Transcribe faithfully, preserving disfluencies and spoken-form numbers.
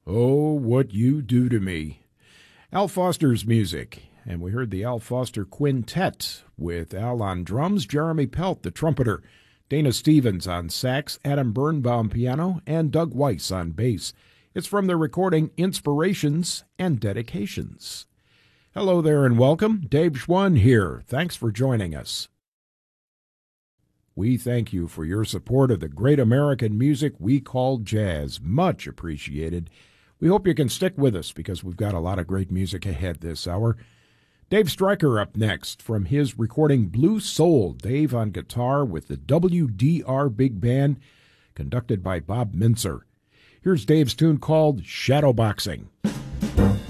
Oh, What You Do to Me. Al Foster's music, and we heard the Al Foster Quintet with Al on drums, Jeremy Pelt, the trumpeter, Dana Stevens on sax, Adam Birnbaum piano, and Doug Weiss on bass. It's from the recording Inspirations and Dedications. Hello there and welcome. Dave Schwann here. Thanks for joining us. We thank you for your support of the great American music we call jazz. Much appreciated. We hope you can stick with us because we've got a lot of great music ahead this hour. Dave Stryker up next from his recording Blue Soul. Dave on guitar with the W D R Big Band, conducted by Bob Mintzer. Here's Dave's tune called Shadowboxing.